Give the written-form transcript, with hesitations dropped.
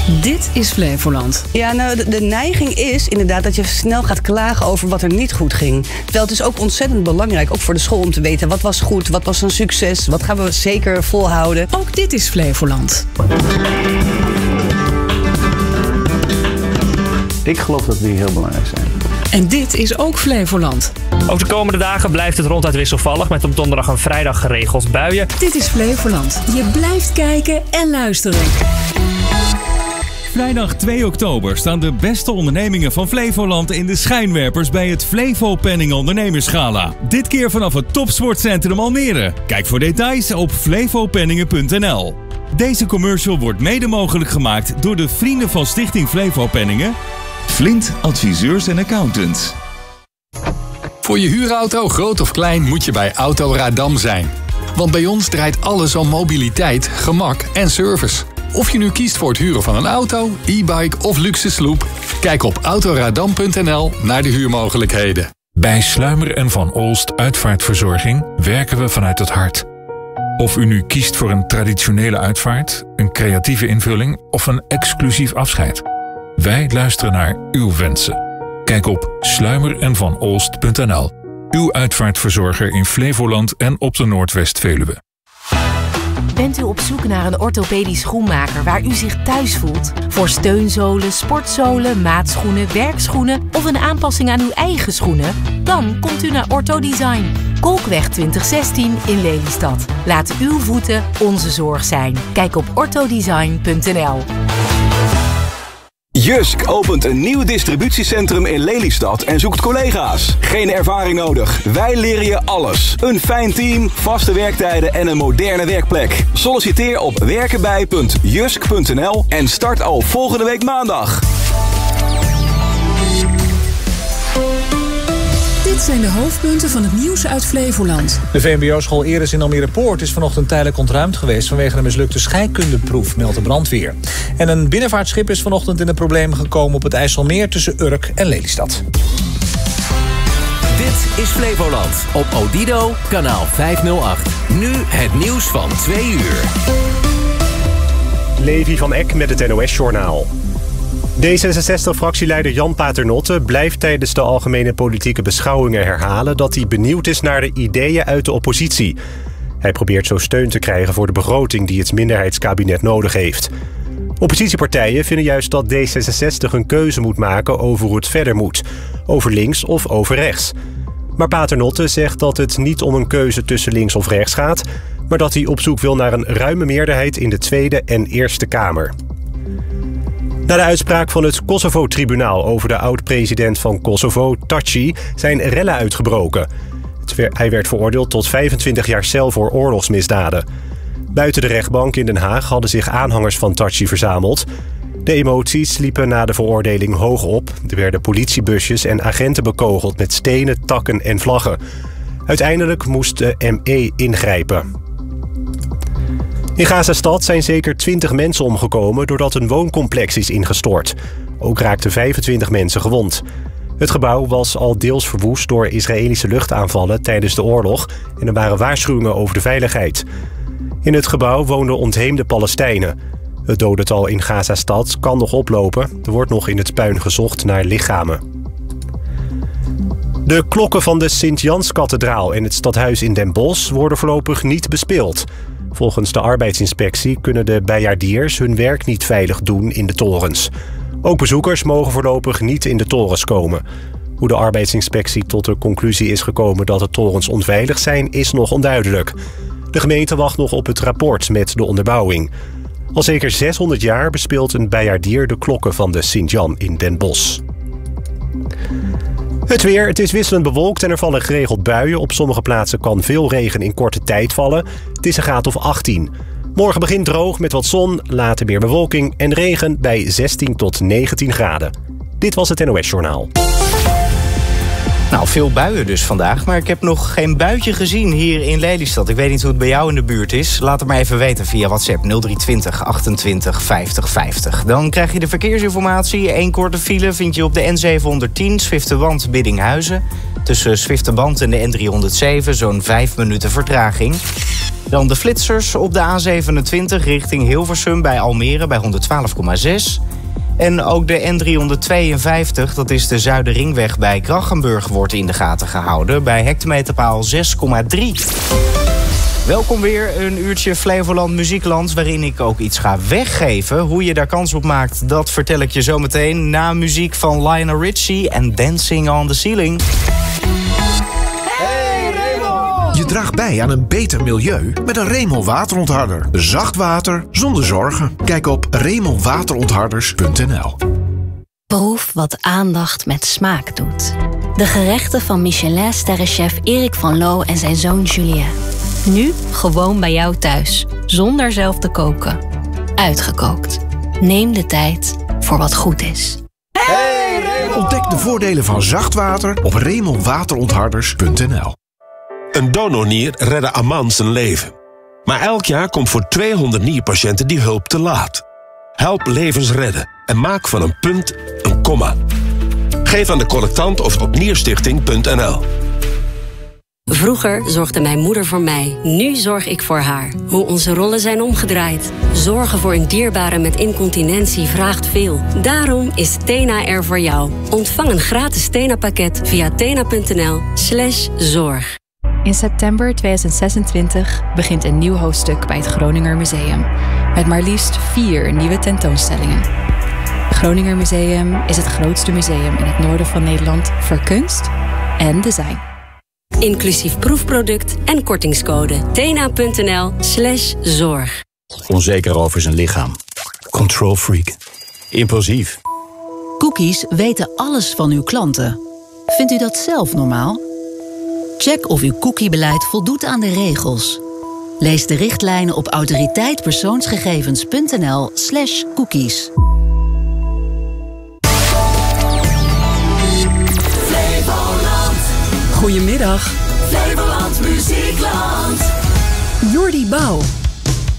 Dit is Flevoland. Ja, nou, de neiging is inderdaad dat je snel gaat klagen over wat er niet goed ging. Terwijl het is ook ontzettend belangrijk, ook voor de school, om te weten wat was goed, wat was een succes, wat gaan we zeker volhouden. Ook dit is Flevoland. Ik geloof dat die heel belangrijk zijn. En dit is ook Flevoland. Ook de komende dagen blijft het ronduit wisselvallig met op donderdag en vrijdag geregeld buien. Dit is Flevoland. Je blijft kijken en luisteren. Vrijdag 2 oktober staan de beste ondernemingen van Flevoland in de schijnwerpers bij het Flevo Penning Ondernemersgala. Dit keer vanaf het Topsportcentrum Almere. Kijk voor details op flevopenningen.nl. Deze commercial wordt mede mogelijk gemaakt door de vrienden van Stichting Flevo Penningen, Flint Adviseurs en Accountants. Voor je huurauto, groot of klein, moet je bij Auto Radam zijn. Want bij ons draait alles om mobiliteit, gemak en service. Of je nu kiest voor het huren van een auto, e-bike of luxe sloep, kijk op autoradam.nl naar de huurmogelijkheden. Bij Sluimer en Van Olst Uitvaartverzorging werken we vanuit het hart. Of u nu kiest voor een traditionele uitvaart, een creatieve invulling of een exclusief afscheid. Wij luisteren naar uw wensen. Kijk op sluimerenvanolst.nl. Uw uitvaartverzorger in Flevoland en op de Noordwest-Veluwe. Bent u op zoek naar een orthopedisch schoenmaker waar u zich thuis voelt? Voor steunzolen, sportzolen, maatschoenen, werkschoenen of een aanpassing aan uw eigen schoenen? Dan komt u naar Orthodesign. Kolkweg 2016 in Lelystad. Laat uw voeten onze zorg zijn. Kijk op orthodesign.nl. Jysk opent een nieuw distributiecentrum in Lelystad en zoekt collega's. Geen ervaring nodig. Wij leren je alles. Een fijn team, vaste werktijden en een moderne werkplek. Solliciteer op werkenbij.jysk.nl en start al volgende week maandag. Dit zijn de hoofdpunten van het nieuws uit Flevoland. De VMBO-school Eres in Almere Poort is vanochtend tijdelijk ontruimd geweest vanwege een mislukte scheikundeproef, meldt de brandweer. En een binnenvaartschip is vanochtend in de problemen gekomen op het IJsselmeer tussen Urk en Lelystad. Dit is Flevoland op Odido, kanaal 508. Nu het nieuws van 2 uur. Levi van Eck met het NOS-journaal. D66-fractieleider Jan Paternotte blijft tijdens de algemene politieke beschouwingen herhalen dat hij benieuwd is naar de ideeën uit de oppositie. Hij probeert zo steun te krijgen voor de begroting die het minderheidskabinet nodig heeft. Oppositiepartijen vinden juist dat D66 een keuze moet maken over hoe het verder moet. Over links of over rechts. Maar Paternotte zegt dat het niet om een keuze tussen links of rechts gaat, maar dat hij op zoek wil naar een ruime meerderheid in de Tweede en Eerste Kamer. Na de uitspraak van het Kosovo-tribunaal over de oud-president van Kosovo, Thaçi, zijn rellen uitgebroken. Hij werd veroordeeld tot 25 jaar cel voor oorlogsmisdaden. Buiten de rechtbank in Den Haag hadden zich aanhangers van Thaçi verzameld. De emoties liepen na de veroordeling hoog op. Er werden politiebusjes en agenten bekogeld met stenen, takken en vlaggen. Uiteindelijk moest de ME ingrijpen. In Gazastad zijn zeker 20 mensen omgekomen doordat een wooncomplex is ingestort. Ook raakten 25 mensen gewond. Het gebouw was al deels verwoest door Israëlische luchtaanvallen tijdens de oorlog en er waren waarschuwingen over de veiligheid. In het gebouw woonden ontheemde Palestijnen. Het dodental in Gazastad kan nog oplopen. Er wordt nog in het puin gezocht naar lichamen. De klokken van de Sint-Janskathedraal en het stadhuis in Den Bosch worden voorlopig niet bespeeld. Volgens de arbeidsinspectie kunnen de bijaardiers hun werk niet veilig doen in de torens. Ook bezoekers mogen voorlopig niet in de torens komen. Hoe de arbeidsinspectie tot de conclusie is gekomen dat de torens onveilig zijn, is nog onduidelijk. De gemeente wacht nog op het rapport met de onderbouwing. Al zeker 600 jaar bespeelt een bijaardier de klokken van de Sint-Jan in Den Bosch. Het weer, het is wisselend bewolkt en er vallen geregeld buien. Op sommige plaatsen kan veel regen in korte tijd vallen. Het is een graad of 18. Morgen begint droog met wat zon, later meer bewolking en regen bij 16 tot 19 graden. Dit was het NOS Journaal. Nou, veel buien dus vandaag, maar ik heb nog geen buitje gezien hier in Lelystad. Ik weet niet hoe het bij jou in de buurt is. Laat het maar even weten via WhatsApp 0320 28 50 50. Dan krijg je de verkeersinformatie. 1 korte file vind je op de N710 Zwifterwand Biddinghuizen. Tussen Zwifterband en de N307 zo'n 5 minuten vertraging. Dan de flitsers op de A27 richting Hilversum bij Almere bij 112,6. En ook de N352, dat is de Zuiderringweg bij Krachenburg, wordt in de gaten gehouden bij hectometerpaal 6,3. Welkom weer, een uurtje Flevoland Muziekland, waarin ik ook iets ga weggeven. Hoe je daar kans op maakt, dat vertel ik je zo meteen na muziek van Lionel Richie en Dancing on the Ceiling. Je draagt bij aan een beter milieu met een Remel waterontharder. Zacht water zonder zorgen. Kijk op remelwaterontharders.nl. Proef wat aandacht met smaak doet. De gerechten van Michelin-sterrenchef Erik van Loo en zijn zoon Julien. Nu gewoon bij jou thuis, zonder zelf te koken. Uitgekookt. Neem de tijd voor wat goed is. Ontdek de voordelen van zacht water op remelwaterontharders.nl. Een donornier redde Aman zijn leven. Maar elk jaar komt voor 200 nierpatiënten die hulp te laat. Help levens redden en maak van een punt een komma. Geef aan de collectant of op nierstichting.nl. Vroeger zorgde mijn moeder voor mij. Nu zorg ik voor haar. Hoe onze rollen zijn omgedraaid. Zorgen voor een dierbare met incontinentie vraagt veel. Daarom is Tena er voor jou. Ontvang een gratis Tena-pakket via tena.nl/zorg. In september 2026 begint een nieuw hoofdstuk bij het Groninger Museum. Met maar liefst 4 nieuwe tentoonstellingen. Het Groninger Museum is het grootste museum in het noorden van Nederland voor kunst en design. Inclusief proefproduct en kortingscode. tena.nl/zorg. Onzeker over zijn lichaam. Control freak. Impulsief. Cookies weten alles van uw klanten. Vindt u dat zelf normaal? Check of uw cookiebeleid voldoet aan de regels. Lees de richtlijnen op autoriteitpersoonsgegevens.nl/cookies. Goedemiddag. Flevoland Muziekland. Jordi Bouw.